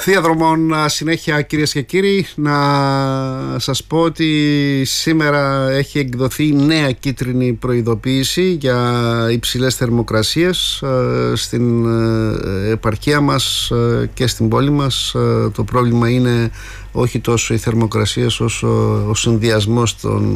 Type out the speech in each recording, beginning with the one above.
Διαδρομών συνέχεια, κυρίες και κύριοι. Να σας πω ότι σήμερα έχει εκδοθεί νέα κίτρινη προειδοποίηση για υψηλές θερμοκρασίες στην επαρχία μας και στην πόλη μας. Το πρόβλημα είναι όχι τόσο οι θερμοκρασίες όσο ο συνδυασμός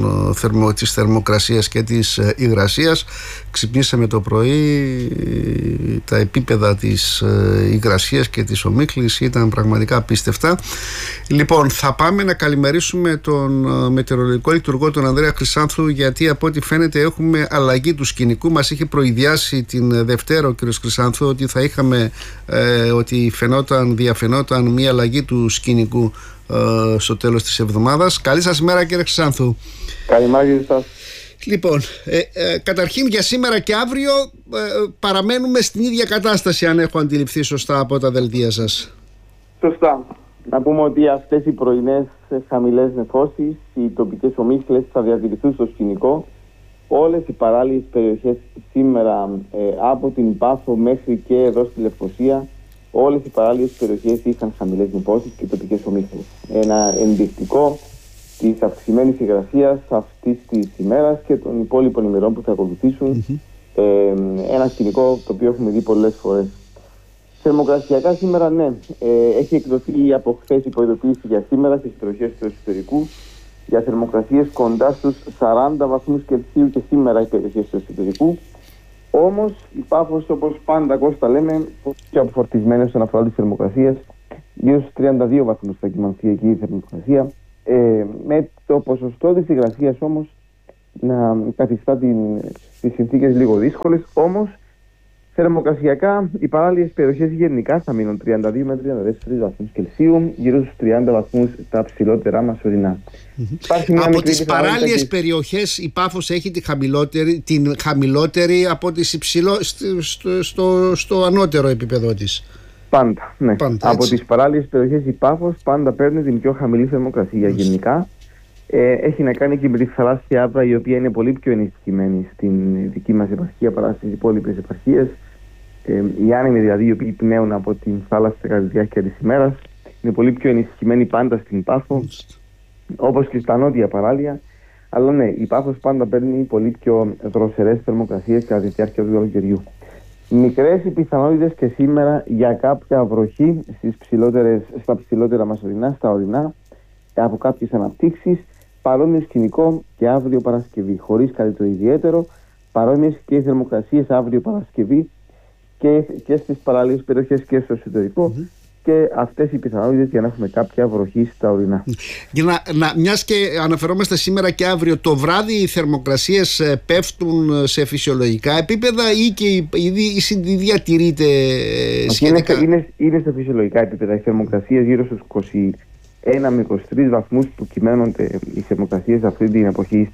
της θερμοκρασίας και της υγρασίας. Ξυπνήσαμε το πρωί, τα επίπεδα της υγρασίας και της ομίχλης ήταν πραγματικά απίστευτα. Λοιπόν, θα πάμε να καλημερίσουμε τον μετεωρολογικό λειτουργό, τον Ανδρέα Χρυσάνθου, γιατί από ό,τι φαίνεται έχουμε αλλαγή του σκηνικού. Μας είχε προειδιάσει την Δευτέρα ο κ. Χρυσάνθου ότι θα είχαμε ότι διαφαινόταν μια αλλαγή του σκηνικού στο τέλος της εβδομάδας. Καλή σας ημέρα, κύριε Χρυσάνθου. Καλημέρα, κύριε σας. Λοιπόν, καταρχήν για σήμερα και αύριο παραμένουμε στην ίδια κατάσταση, αν έχω αντιληφθεί σωστά από τα δελτία σας. Σωστά. Να πούμε ότι αυτές οι πρωινές χαμηλές νεφώσεις, οι τοπικές ομίχλες θα διατηρηθούν στο σκηνικό. Όλες οι παράλιες περιοχές σήμερα από την Πάφο μέχρι και εδώ στη Λευκοσία, όλες οι παράλιες περιοχές είχαν χαμηλές νεφώσεις και τοπικές ομίχλες. Ένα ενδεικτικό της αυξημένης υγρασίας αυτής της ημέρας και των υπόλοιπων ημερών που θα ακολουθήσουν. Ένα σκηνικό το οποίο έχουμε δει πολλές φορές. Θερμοκρασιακά σήμερα, ναι, έχει εκδοθεί από χθες η προειδοποίηση για σήμερα στις περιοχές του εσωτερικού για θερμοκρασίες κοντά στους 40 βαθμούς Κελσίου και σήμερα οι περιοχές του εσωτερικού. Όμως η Πάφος, όπως πάντα, Κώστα, λέμε, και αποφορτισμένες όσον αφορά τις θερμοκρασίες, γύρω στους 32 βαθμούς θα κοιμανθεί εκεί η θερμοκρασία. Με το ποσοστό της υγρασίας όμως να καθιστά τις συνθήκες λίγο δύσκολες. Όμως θερμοκρασιακά οι παράλιες περιοχές γενικά θα μείνουν 32 με 34 βαθμούς Κελσίου, γύρω στους 30 βαθμούς τα ψηλότερά μας ορεινά. Από τις παράλιες περιοχές η Πάφος έχει την χαμηλότερη από τις στο ανώτερο επίπεδο της. Πάντα, ναι. Από τις παράλιες περιοχές η Πάφος πάντα παίρνει την πιο χαμηλή θερμοκρασία γενικά. Έχει να κάνει και με τη θαλάσσια άβρα, η οποία είναι πολύ πιο ενισχυμένη στην δική μας επαρχία παρά στις υπόλοιπες επαρχίες. Οι άνεμοι δηλαδή, οι οποίοι πνέουν από την θάλασσα κατά τη διάρκεια της ημέρας, είναι πολύ πιο ενισχυμένοι πάντα στην Πάφο, όπως και στα νότια παράλια. Αλλά ναι, η Πάφος πάντα παίρνει πολύ πιο δροσερές θερμοκρασίες κατά τη διάρκεια του καλοκαιριού. Μικρές οι πιθανότητες και σήμερα για κάποια βροχή στα ψηλότερα μας ορεινά, στα ορεινά, από κάποιες αναπτύξεις. Παρόμοιο σκηνικό και αύριο Παρασκευή, χωρίς κάτι το ιδιαίτερο. Παρόμοιες και οι θερμοκρασίες αύριο Παρασκευή και στις παράλιες περιοχές και στο εσωτερικό. Και αυτές οι πιθανότητες για να έχουμε κάποια βροχή στα ορεινά. Μιας και αναφερόμαστε σήμερα και αύριο, το βράδυ οι θερμοκρασίες πέφτουν σε φυσιολογικά επίπεδα ή και διατηρείται σχετικά? Είναι σε φυσιολογικά επίπεδα. Οι θερμοκρασίες γύρω στους 21 με 23 βαθμούς που κυμαίνονται οι θερμοκρασίες αυτή την εποχή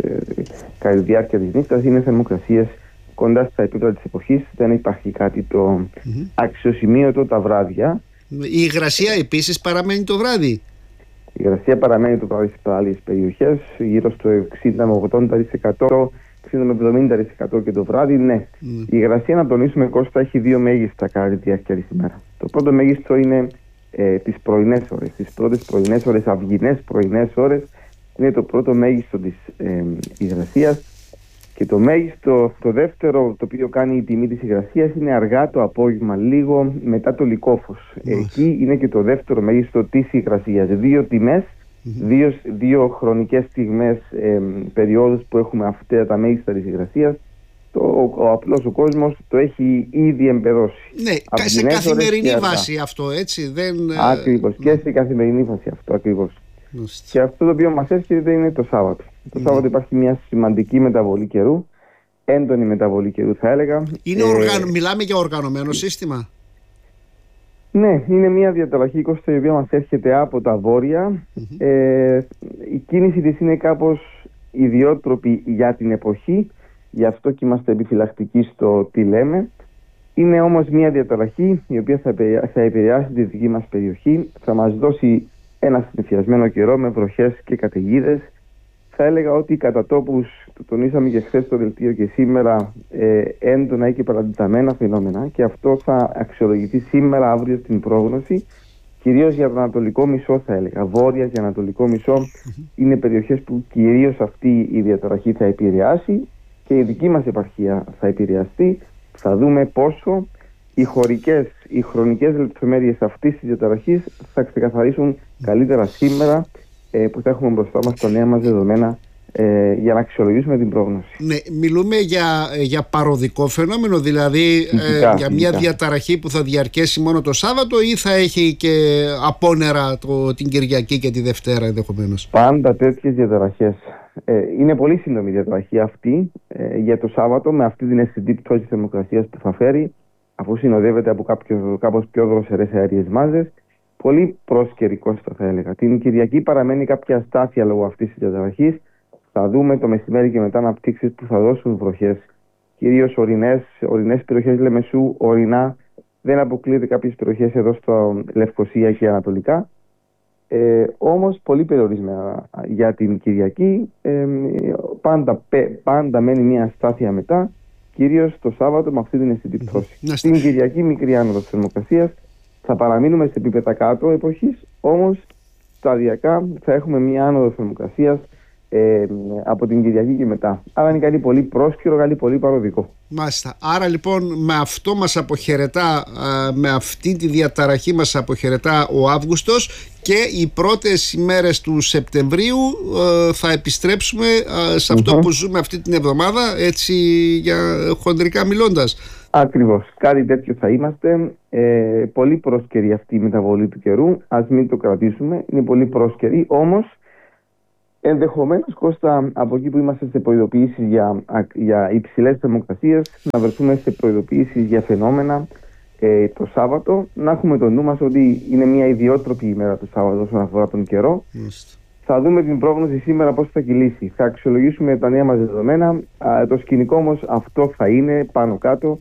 κατά τη διάρκεια της νύχτας είναι θερμοκρασίες κοντά στα επίπεδα της εποχής. Δεν υπάρχει κάτι το αξιοσημείωτο τα βράδια. Η υγρασία επίσης παραμένει το βράδυ? Η υγρασία παραμένει το βράδυ στις άλλες περιοχές, γύρω στο 60 με 80%, 60 με 70% και το βράδυ, ναι. Η υγρασία, να τονίσουμε, Κώστα, έχει δύο μέγιστα κατά τη διάρκεια της ημέρας. Το πρώτο μέγιστο είναι τις πρωινές ώρες. Τις πρώτες πρωινές ώρες, αυγινές πρωινές ώρες, είναι το πρώτο μέγιστο της υγρασίας. Και το μέγιστο, το δεύτερο, το οποίο κάνει η τιμή της υγρασίας, είναι αργά το απόγευμα, λίγο μετά το λυκόφως. Εκεί είναι και το δεύτερο μέγιστο της υγρασίας. Δύο τιμές, δύο χρονικές στιγμές, περιόδους που έχουμε αυτά τα μέγιστα της υγρασίας. Ο απλός ο κόσμος το έχει ήδη εμπεδώσει. Ναι, σε καθημερινή βάση αυτό, έτσι? Ακριβώς, και σε καθημερινή βάση αυτό ακριβώς. Και αυτό το οποίο μας έρχεται είναι το Σάββατο. Το Σάββατο υπάρχει μια σημαντική μεταβολή καιρού, έντονη μεταβολή καιρού θα έλεγα. Μιλάμε για οργανωμένο σύστημα? Ναι, είναι μια διαταραχή, Κώστα, η οποία μας έρχεται από τα βόρεια. Η κίνηση της είναι κάπως ιδιότροπη για την εποχή, γι' αυτό και είμαστε επιφυλακτικοί στο τι λέμε. Είναι όμως μια διαταραχή η οποία θα επηρεάσει τη δική μας περιοχή, θα μας δώσει ένα συνηθισμένο καιρό με βροχές και καταιγίδες. Θα έλεγα ότι κατά τόπους, το τονίσαμε και χθες στο δελτίο και σήμερα, έντονα ή και παρατεταμένα φαινόμενα, και αυτό θα αξιολογηθεί σήμερα, αύριο στην πρόγνωση. κυρίως για το ανατολικό μισό θα έλεγα, βόρεια και ανατολικό μισό είναι περιοχές που κυρίως αυτή η διαταραχή θα επηρεάσει και η δική μας επαρχία θα επηρεαστεί. Θα δούμε πόσο οι χρονικές λεπτομέρειες αυτής της διαταραχής θα ξεκαθαρίσουν καλύτερα σήμερα που θα έχουμε μπροστά μας τα νέα μας δεδομένα για να αξιολογήσουμε την πρόγνωση. Ναι, μιλούμε για παροδικό φαινόμενο, δηλαδή για μια διαταραχή που θα διαρκέσει μόνο το Σάββατο ή θα έχει και απόνερα την Κυριακή και τη Δευτέρα ενδεχομένως? Πάντα τέτοιες διαταραχές. Είναι πολύ σύντομη η διαταραχή αυτή για το Σάββατο, με αυτή την αισθητή πτώση της θερμοκρασίας που θα φέρει, αφού συνοδεύεται από κάπως πιο δροσερές αέριες μάζες. Πολύ πρόσκαιρη θα έλεγα. Την Κυριακή παραμένει κάποια αστάθεια λόγω αυτής της διαταραχής. Θα δούμε το μεσημέρι και μετά αναπτύξεις που θα δώσουν βροχές, κυρίως ορεινές περιοχές Λεμεσού, ορεινά. Δεν αποκλείεται κάποιες περιοχές εδώ στο Λευκοσία και ανατολικά. Όμως πολύ περιορισμένα για την Κυριακή. Πάντα μένει μια αστάθεια μετά, κυρίως το Σάββατο με αυτή την αισθητή πτώση. Την Κυριακή μικρή άνοδος θερμοκρασίας. Θα παραμείνουμε σε επίπεδα κάτω εποχής, όμως σταδιακά θα έχουμε μια άνοδο θερμοκρασίας από την Κυριακή και μετά. Άρα είναι κάτι πολύ πρόσκαιρο, κάτι πολύ παροδικό. Μάλιστα. Άρα λοιπόν με αυτό μας αποχαιρετά, με αυτή τη διαταραχή μας αποχαιρετά ο Αύγουστος και οι πρώτες ημέρες του Σεπτεμβρίου θα επιστρέψουμε σε αυτό που ζούμε αυτή την εβδομάδα, έτσι για χοντρικά μιλώντας. Ακριβώς. Κάτι τέτοιο θα είμαστε. Πολύ πρόσκαιρη αυτή η μεταβολή του καιρού. Ας μην το κρατήσουμε. Είναι πολύ πρόσκαιρη, όμως ενδεχομένως, Κώστα, από εκεί που είμαστε σε προειδοποιήσεις για υψηλές θερμοκρασίες, να βρεθούμε σε προειδοποιήσεις για φαινόμενα το Σάββατο. Να έχουμε το νου μας ότι είναι μια ιδιότροπη ημέρα το Σάββατο όσον αφορά τον καιρό. Θα δούμε την πρόγνωση σήμερα πώς θα κυλήσει. Θα αξιολογήσουμε τα νέα μας δεδομένα. Το σκηνικό όμως αυτό θα είναι πάνω κάτω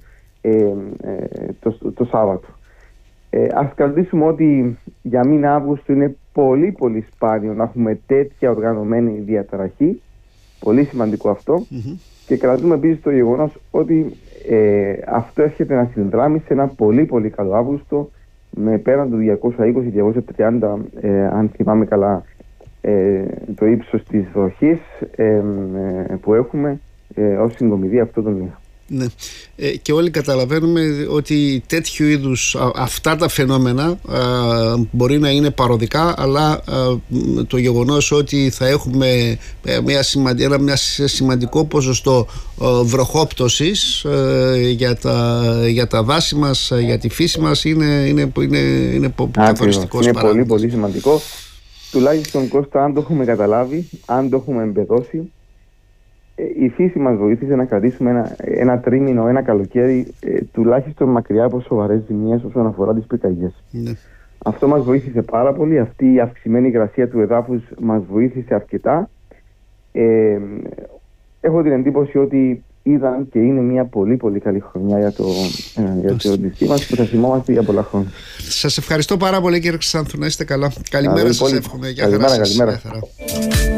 το Σάββατο. Ας κρατήσουμε ότι για μήνα Αύγουστο είναι πολύ πολύ σπάνιο να έχουμε τέτοια οργανωμένη διαταραχή. Πολύ σημαντικό αυτό. Και κρατούμε επίσης το γεγονός ότι αυτό έρχεται να συνδράμει σε ένα πολύ πολύ καλό Αύγουστο, με πέραν του 220-230 αν θυμάμαι καλά το ύψος της βροχής που έχουμε ως συγκομιδή αυτό το μήνα. Ναι. Και όλοι καταλαβαίνουμε ότι τέτοιου είδους αυτά τα φαινόμενα μπορεί να είναι παροδικά, αλλά το γεγονός ότι θα έχουμε ένα σημαντικό ποσοστό βροχόπτωσης για τα δάση μας, για τη φύση μας είναι καθοριστικός είναι παράγοντας. πολύ πολύ σημαντικό. Τουλάχιστον, Κώστα, αν το έχουμε καταλάβει, αν το έχουμε εμπεδώσει, η φύση μας βοήθησε να κρατήσουμε ένα τρίμηνο, ένα καλοκαίρι τουλάχιστον μακριά από σοβαρές ζημιές όσον αφορά τις πυρκαγιές. Ναι. Αυτό μας βοήθησε πάρα πολύ. Αυτή η αυξημένη υγρασία του εδάφους μας βοήθησε αρκετά. Έχω την εντύπωση ότι ήταν και είναι μια πολύ πολύ καλή χρονιά για το νησί μας που θα θυμόμαστε για πολλά χρόνια. Σας ευχαριστώ πάρα πολύ, κύριε Χρυσάνθου. Να είστε καλά. Καλημέρα σας εύχομαι. Γεια χαρά σας. Καλημέρα.